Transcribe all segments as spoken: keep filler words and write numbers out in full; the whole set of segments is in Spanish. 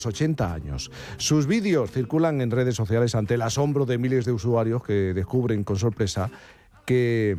ochenta años. Sus vídeos circulan en redes sociales ante el asombro de miles de usuarios que descubren con sorpresa que,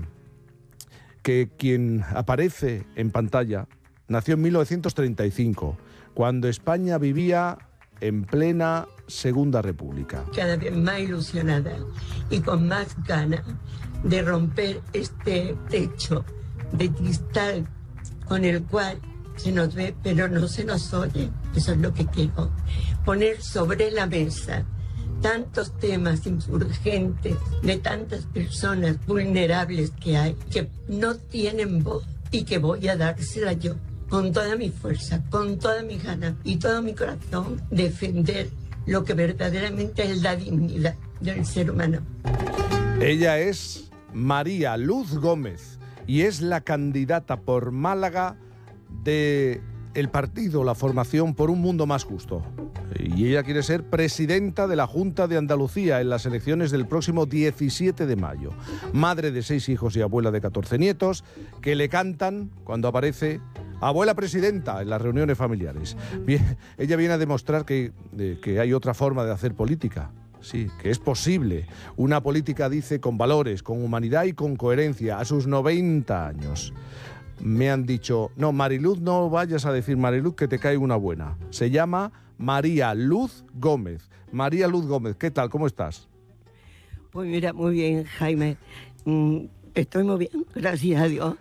que quien aparece en pantalla nació en mil novecientos treinta y cinco, cuando España vivía en plena Segunda República. Cada vez más ilusionada y con más ganas de romper este techo de cristal con el cual se nos ve, pero no se nos oye. Eso es lo que quiero. Poner sobre la mesa tantos temas urgentes de tantas personas vulnerables que hay, que no tienen voz y que voy a dársela yo, con toda mi fuerza, con toda mi ganas y todo mi corazón, defender lo que verdaderamente es la dignidad del ser humano. Ella es María Luz Gómez y es la candidata por Málaga de el partido, la formación por un mundo más justo. Y ella quiere ser presidenta de la Junta de Andalucía en las elecciones del próximo diecisiete de mayo. Madre de seis hijos y abuela de catorce nietos, que le cantan cuando aparece abuela presidenta en las reuniones familiares. Bien, ella viene a demostrar que, de, que hay otra forma de hacer política. Sí, que es posible. Una política, dice, con valores, con humanidad y con coherencia, a sus noventa años. Me han dicho, no, Mariluz, no vayas a decir Mariluz, que te cae una buena. Se llama María Luz Gómez. María Luz Gómez, ¿qué tal? ¿Cómo estás? Pues mira, muy bien, Jaime. Mm, estoy muy bien, gracias a Dios.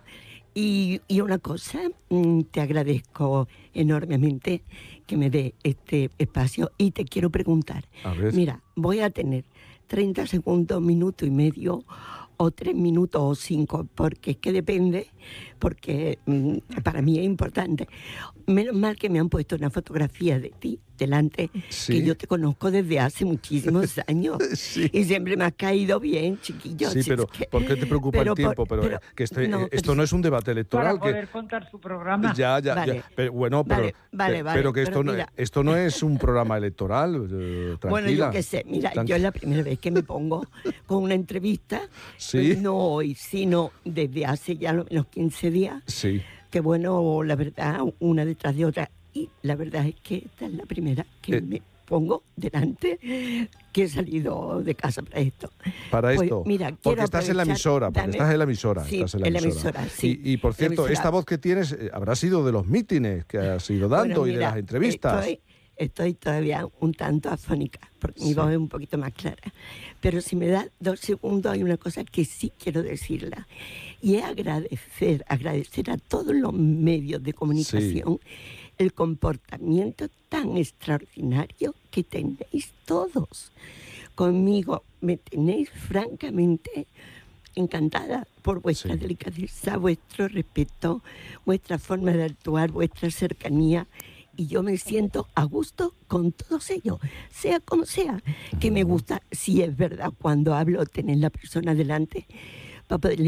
Y, y una cosa, mm, te agradezco enormemente que me dé este espacio y te quiero preguntar. A ver. Mira, voy a tener treinta segundos, minuto y medio, o tres minutos o cinco, porque es que depende, porque mmm, para mí es importante. Menos mal que me han puesto una fotografía de ti delante, ¿sí? Que yo te conozco desde hace muchísimos años. Sí. Y siempre me has caído bien, chiquillo. Sí, pero es que, ¿por qué te preocupa pero el tiempo? Por, pero, pero que este, no, esto no es un debate electoral. Para poder que, contar su programa. Ya, ya, vale. ya. Pero, bueno, pero, vale, vale, vale, pero que esto, pero no, esto no es un programa electoral. Eh, tranquila. Bueno, yo qué sé. Mira, Tranqu- yo es la primera vez que me pongo con una entrevista. Sí. No hoy, sino desde hace ya lo menos quince días. Sí. Que bueno, la verdad, una detrás de otra. Y la verdad es que esta es la primera que eh. me pongo delante, que he salido de casa para esto. Para pues, esto, mira, porque estás en la emisora, porque dame, estás en la emisora. Sí, estás en la en emisora. la emisora, sí. Y, y por cierto, esta voz que tienes eh, habrá sido de los mítines que has ido dando bueno, mira, y de las entrevistas. Estoy, estoy todavía un tanto afónica, porque sí. Mi voz es un poquito más clara. Pero si me das dos segundos, hay una cosa que sí quiero decirla. Y es agradecer, agradecer a todos los medios de comunicación sí. el comportamiento tan extraordinario que tenéis todos. Conmigo me tenéis francamente encantada por vuestra sí. delicadeza, vuestro respeto, vuestra forma de actuar, vuestra cercanía. Y yo me siento a gusto con todos ellos, sea como sea. Que me gusta, si es verdad, cuando hablo, tener la persona delante para poder